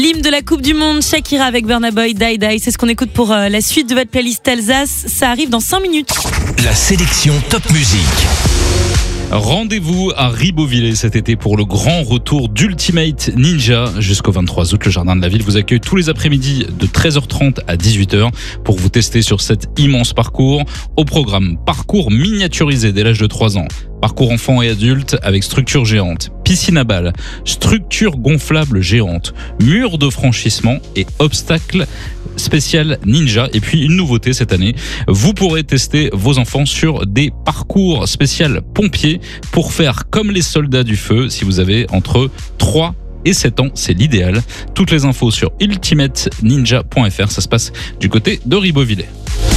L'hymne de la Coupe du Monde, Shakira avec Burna Boy, Die Die, c'est ce qu'on écoute pour la suite de votre playlist Alsace. Ça arrive dans 5 minutes. La sélection Top Music. Rendez-vous à Ribeauvillé cet été pour le grand retour d'Ultimate Ninja. Jusqu'au 23 août, le Jardin de la Ville vous accueille tous les après-midi de 13h30 à 18h pour vous tester sur cet immense parcours. Au programme, parcours miniaturisé dès l'âge de 3 ans. Parcours enfants et adultes avec structure géante, piscine à balles, structure gonflable géante, mur de franchissement et obstacles spécial ninja. Et puis une nouveauté cette année, vous pourrez tester vos enfants sur des parcours spécial pompiers pour faire comme les soldats du feu si vous avez entre 3 et 7 ans, c'est l'idéal. Toutes les infos sur ultimateninja.fr, ça se passe du côté de Ribeauvillé.